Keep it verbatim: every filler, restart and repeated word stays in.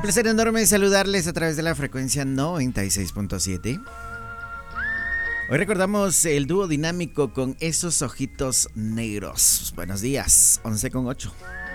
placer enorme saludarles a través de la frecuencia noventa y seis punto siete. Hoy recordamos el dúo dinámico con esos ojitos negros. Buenos días, once con ocho.